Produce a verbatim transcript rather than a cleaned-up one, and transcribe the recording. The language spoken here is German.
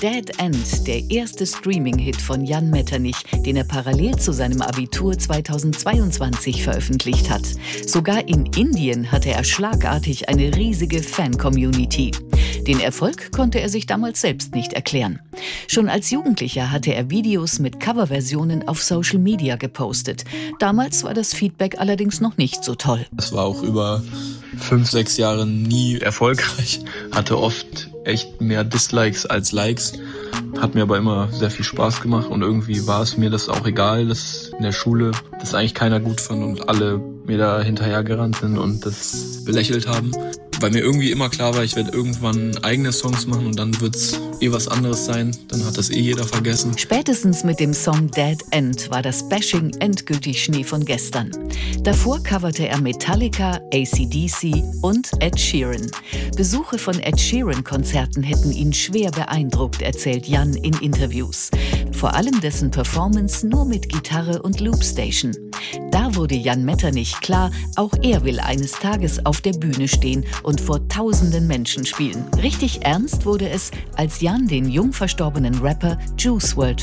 Dead End, der erste Streaming-Hit von Jan Metternich, den er parallel zu seinem Abitur zweitausendzweiundzwanzig veröffentlicht hat. Sogar in Indien hatte er schlagartig eine riesige Fan-Community. Den Erfolg konnte er sich damals selbst nicht erklären. Schon als Jugendlicher hatte er Videos mit Coverversionen auf Social Media gepostet. Damals war das Feedback allerdings noch nicht so toll. Das war auch über fünf, sechs Jahre nie erfolgreich. Hatte oft echt mehr Dislikes als Likes. Hat mir aber immer sehr viel Spaß gemacht und irgendwie war es mir das auch egal, dass in der Schule das eigentlich keiner gut fand und alle mir da hinterhergerannt sind und das belächelt haben. Weil mir irgendwie immer klar war, ich werde irgendwann eigene Songs machen und dann wird's eh was anderes sein. Dann hat das eh jeder vergessen. Spätestens mit dem Song Dead End war das Bashing endgültig Schnee von gestern. Davor coverte er Metallica, A C D C und Ed Sheeran. Besuche von Ed Sheeran-Konzerten hätten ihn schwer beeindruckt, erzählt Jan in Interviews. Vor allem dessen Performance nur mit Gitarre und Loopstation. Da wurde Jan Metternich klar, auch er will eines Tages auf der Bühne stehen und vor tausenden Menschen spielen. Richtig ernst wurde es, als Jan den jung verstorbenen Rapper Juice world